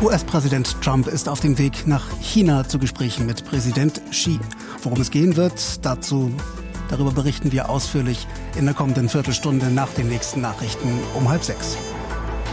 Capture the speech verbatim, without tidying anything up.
U S-Präsident Trump ist auf dem Weg nach China zu Gesprächen mit Präsident Xi. Worum es gehen wird, dazu, darüber berichten wir ausführlich in der kommenden Viertelstunde nach den nächsten Nachrichten um halb sechs.